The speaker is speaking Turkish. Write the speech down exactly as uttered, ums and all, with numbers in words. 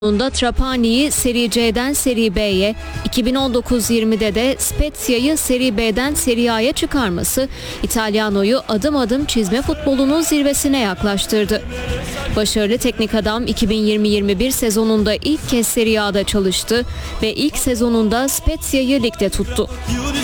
Sonunda Trapani'yi Seri C'den Seri B'ye, iki bin on dokuz yirmide de Spezia'yı Seri B'den Seri A'ya çıkarması İtalyano'yu adım adım çizme futbolunun zirvesine yaklaştırdı. Başarılı teknik adam iki bin yirmi yirmi bir sezonunda ilk kez Seri A'da çalıştı ve ilk sezonunda Spezia'yı ligde tuttu.